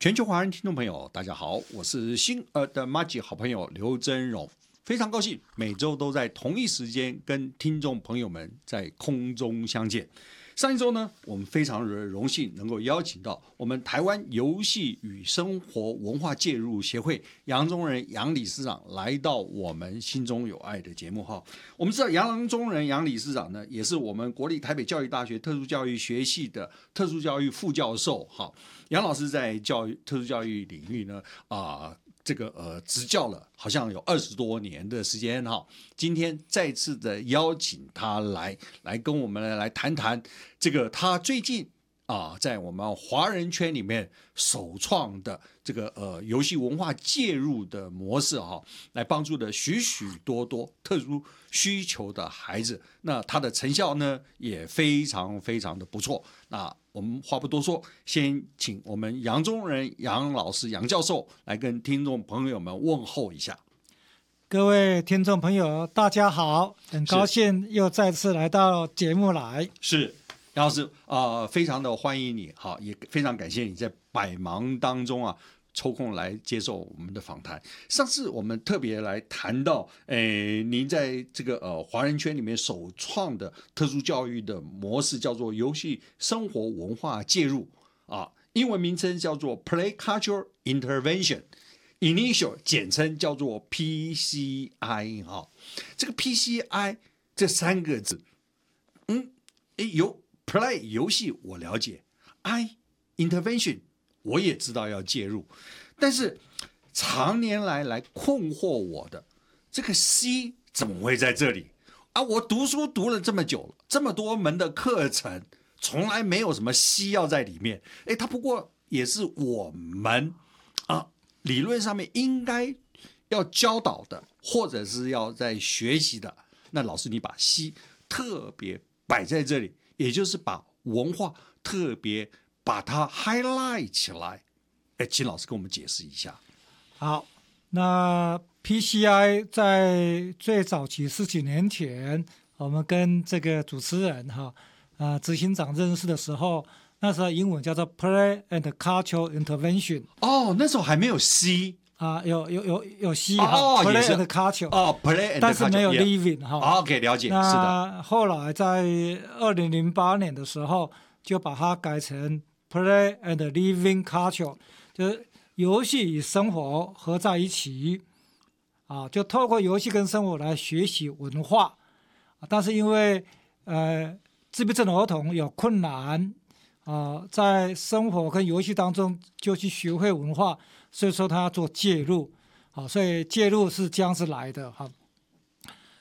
全球华人听众朋友，大家好，我是新的麻吉好朋友刘真荣，非常高兴每周都在同一时间跟听众朋友们在空中相见。上一周呢，我们非常荣幸能够邀请到我们台湾游戏与生活文化介入协会杨宗仁杨理事长来到我们心中有爱的节目哈。我们知道杨宗仁杨理事长呢，也是我们国立台北教育大学特殊教育学系的特殊教育副教授哈。杨老师在特殊教育领域呢执教了好像有20多年的时间哈，今天再次的邀请他来跟我们来谈谈这个他最近在我们华人圈里面首创的这个游戏文化介入的模式哈，来帮助的许许多多特殊需求的孩子，那他的成效呢也非常非常的不错。那我们话不多说，先请我们杨宗仁杨老师杨教授来跟听众朋友们问候一下。 各位听众朋友大家好，很高兴又再次来到节目来。 是杨老师非常的欢迎你，好，也非常感谢你在百忙当中抽空来接受我们的访谈。上次我们特别来谈到您在这个华人圈里面首创的特殊教育的模式叫做游戏生活文化介入英文名称叫做 Play Culture Intervention Initial， 简称叫做 PCI 这个 PCI 这3个字有 Play 游戏我了解， I Intervention 我也知道要介入，但是常年来困惑我的这个 C 怎么会在这里我读书读了这么久了，这么多门的课程，从来没有什么 C 要在里面。它不过也是我们理论上面应该要教导的，或者是要在学习的。那老师你把 C 特别摆在这里，也就是把文化特别把它 highlight 起来。请老师跟我们解释一下。 好，那 PCI 在最早期10几年前，我们跟这个主持人执行长认识的时候，那时候英文叫做 Play and Cultural Intervention。 那时候还没有 C。 有 C Play and Culture Play and Culture， 但是没有 Living OK， 了解。 那是的。 后来在2008年的时候，就把它改成 Play and Living Culture， 就是游戏与生活合在一起就透过游戏跟生活来学习文化但是因为自闭症的儿童有困难在生活跟游戏当中就去学会文化，所以说他要做介入所以介入是这样子来的